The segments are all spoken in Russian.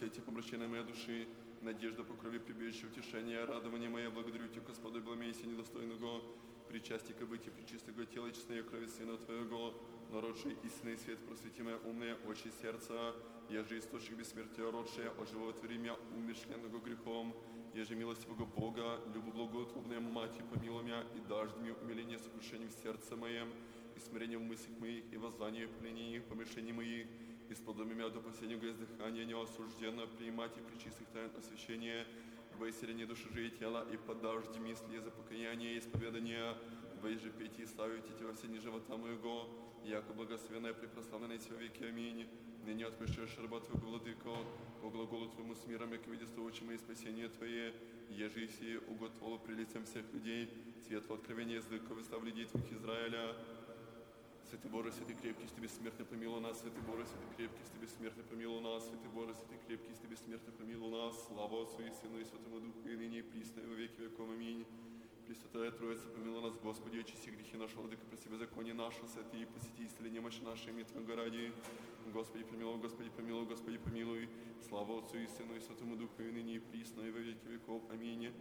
сети помрачения моей души, надежда по крови прибежище утешения, радование мое, благодарю Тебя, Господи, благомейся недостойного, причастие к бытию пречистого тела и честной крови Сына Твоего, народший истинный свет, просветимое умное очи сердца, еже источник бессмертия, родшее, оживотвори меня, умершленного грехом, еже милостивого Бога, любу благоутробная Мать, помилуй меня, и дашь мне умиление сокрушением в сердце моем, и смирение в мыслях моих, и воззвание в пленениях, помешаний моих, и сподоби меня до последнего издыхания неосужденно принимать и причистых тайн освящения, во исцеление души же и тела, и подожди мысли за покаяние и исповедание, во еже пейте и славите Тебя все дни живота моего, яко благословенное препрославленное Тебя веки. Аминь. Ныне отпишешь раба Твоего, Владыко, по глаголу Твоему с миром, яко видя очи мои спасение Твое, еже и сие уготовало при лицем всех людей, светло откровение языков и слав людей Твоих Израиля. Святый Боже, святый крепкий, Ты бессмертный, помилуй нас, святый Боже, святый крепкий, Ты бессмертный, помилуй нас, святый Боже, святый крепкий, Ты бессмертный, помилуй нас, слава Отцу и Сыну и Святому Духу, и ныне и присно, и во веки веков. Аминь. Пресвятая Троица, помилуй нас, Господи, очисти грехи наши, Владыка, прости беззаконие наше, святые, посети исцели немощи наши, имя Твоего ради. Господи, помилуй, Господи, помилуй, Господи, помилуй, слава Отцу и Сыну и Святому Духу, и ныне и присно, и во веки веков. Аминь.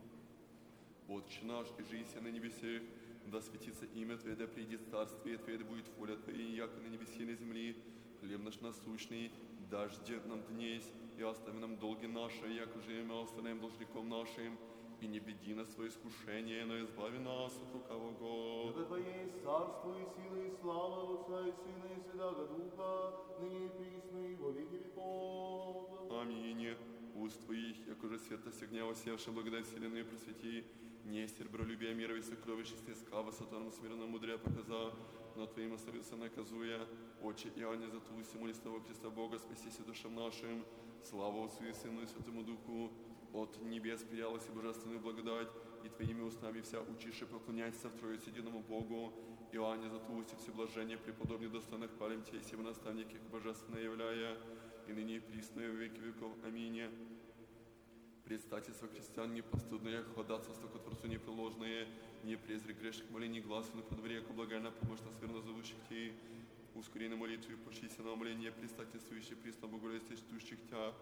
Отче наш, и жися на небесах, да светится имя Твое, да придет царствие Твое, да будет воля Твоя, яко на небесе и на земли. Хлеб наш насущный, дашь нам днесь, и остави нам долги наши, яко же и мы оставляем должником нашим. И не веди нас в свое искушение, но избави нас от лукавого. Ибо Твое есть царство и сила и слава Отца и Сына и Святаго Духа, ныне и присно и во веки веков. Аминь. Уст Твоих, яко же света согня осевши, благодать вселенную просвети, не серебролюбие мира и сокровищ снеска, высотаром смиренно мудря показа, но Твоим оставился наказуя, очи Иоанне за Ту всему листого Христа Бога, спасися душам нашим, слава Отцу и Сыну и Святому Духу, от небес приялась и божественную благодать, и Твоими устами вся учише поклоняйся в Троице единому Богу, Иоанне за Ту все блажение, преподобный достойных хвалим Тебя, сего наставники божественное являя, и ныне и присно и во веки веков. Аминь. Предстательство христиан непостыдное, ходатайство к Творцу непреложное, не презри грешных молений глаз, но под вреку благая помощь нас верно зовущих Ти, ускори на молитву и пощися на умление, предстательствующих присно богородствующих Тя.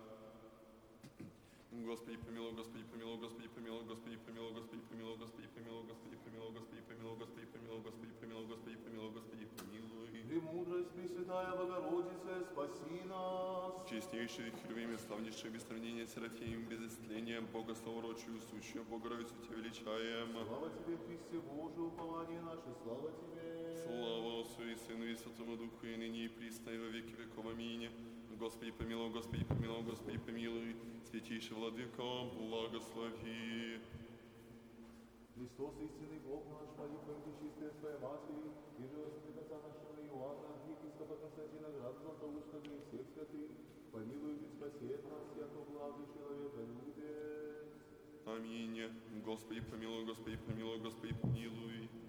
Господи помилуй, Господи помилуй, Господи помилуй, Господи помилуй, Господи помилуй, Господи помилуй, Господи помилуй, Господи помилуй, Господи помилуй, Господи помилуй, Господи помилуй, Господи помилуй. Премудрость Пресвятая Богородица, спаси нас. Честнейший Херувим, славнейшее без сравнения Серафим, без исцеления, Бога славородчую, сущую Богородицу Тебя величаем. Слава Тебе, Христе Божий, упование наше, слава Тебе. Слава Отцу и Сыну и Святому Духу, и ныне и присно, и во веки веков. Аминь. Господи помилуй, Господи помилуй, Господи помилуй, святейший Владыко, благослови. Христос, истинный Бог наш, молитвой чистая Твоя Матери, и же Господи Отца нашего Иоанна, епископа Константина Града Златоустого и всех святых, помилуй и спасет нас, яко благий человека любит. Аминь. Господи помилуй, Господи помилуй, Господи помилуй.